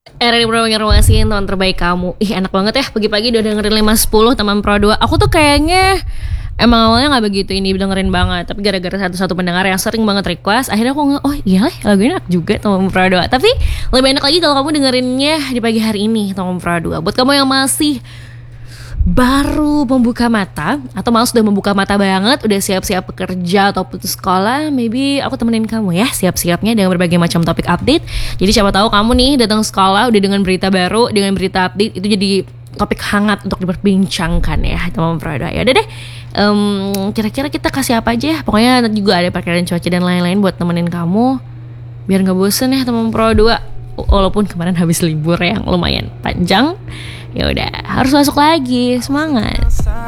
Era di Promosi teman terbaik kamu. Ih enak banget ya pagi-pagi udah dengerin 510 teman Pro 2. Aku tuh kayaknya emang awalnya gak begitu ini dengerin banget. Tapi gara-gara satu-satu pendengar yang sering banget request, akhirnya aku oh iya lah lagu ini enak juga teman Pro 2. Tapi lebih enak lagi kalau kamu dengerinnya di pagi hari ini teman Pro 2. Buat kamu yang masih baru membuka mata atau malah sudah membuka mata banget, udah siap-siap bekerja atau putus sekolah, maybe aku temenin kamu ya siap-siapnya dengan berbagai macam topik update. Jadi siapa tahu kamu nih datang sekolah udah dengan berita baru, dengan berita update, itu jadi topik hangat untuk diperbincangkan ya teman Prada. Ya udah deh, kira-kira kita kasih apa aja ya, pokoknya nanti juga ada perkiraan cuaca dan lain-lain buat temenin kamu biar nggak bosen ya teman Pro 2. Walaupun kemarin habis libur yang lumayan panjang, ya udah harus masuk lagi, semangat.